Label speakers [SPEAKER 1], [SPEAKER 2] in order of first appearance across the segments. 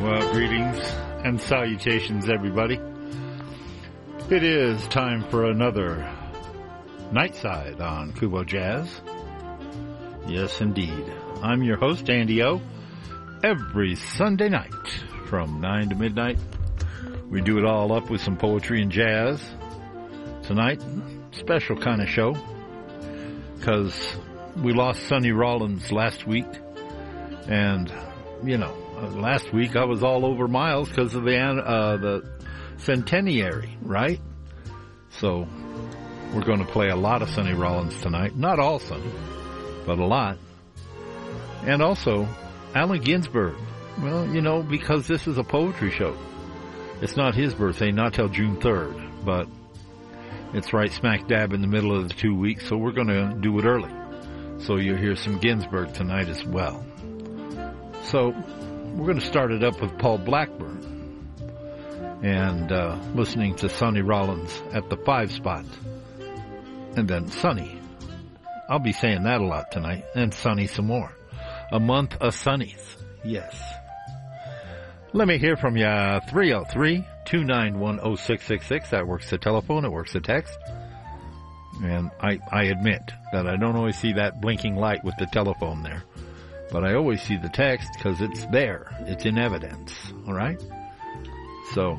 [SPEAKER 1] Well, greetings and salutations, everybody. It is time for another Nightside on Kubo Jazz. Yes, indeed. I'm your host, Andy O. Every Sunday night from 9 to midnight, we do it all up with some poetry and jazz. Tonight, special kind of show, because we lost Sonny Rollins last week, and, you know, last week I was all over Miles because of the centenary, right? So we're going to play a lot of Sonny Rollins tonight. Not all Sonny, but a lot. And also Allen Ginsberg. Well, you know, because this is a poetry show. It's not his birthday, not till June 3rd, but it's right smack dab in the middle of the 2 weeks, so we're going to do it early. So you'll hear some Ginsberg tonight as well. So we're going to start it up with Paul Blackburn and listening to Sonny Rollins at the 5 spot. And then Sonny. I'll be saying that a lot tonight. And Sonny some more. A month of Sonnies. Yes. Let me hear from you. 303-291-0666. That works the telephone. It works the text. And I admit that I don't always see that blinking light with the telephone there. But I always see the text because it's there. It's in evidence. All right? So,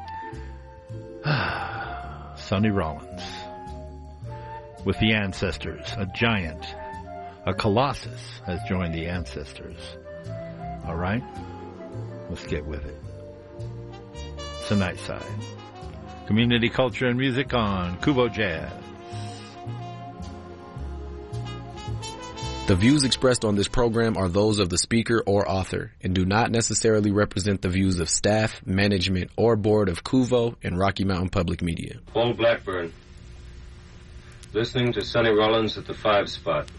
[SPEAKER 1] Sonny Rollins with the Ancestors. A giant, a colossus has joined the Ancestors. All right? Let's get with it. It's a Nightside. Community culture and music on Kubo Jazz.
[SPEAKER 2] The views expressed on this program are those of the speaker or author and do not necessarily represent the views of staff, management, or board of Kuvo and Rocky Mountain Public Media.
[SPEAKER 3] Paul Blackburn, listening to Sonny Rollins at the 5 spot.